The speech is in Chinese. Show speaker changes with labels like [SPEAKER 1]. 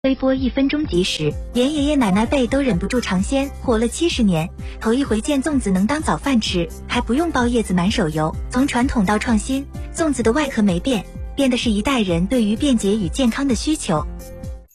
[SPEAKER 1] 微波1分钟即食，连爷爷奶奶辈都忍不住尝鲜，活了70年，头一回见粽子能当早饭吃，还不用包叶子满手油。从传统到创新，粽子的外壳没变，变的是一代人对于便捷与健康的需求。